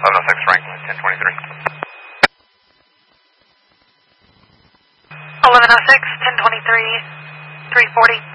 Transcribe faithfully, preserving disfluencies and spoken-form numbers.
eleven oh six Franklin, ten twenty-three. eleven oh six, ten twenty-three, three forty.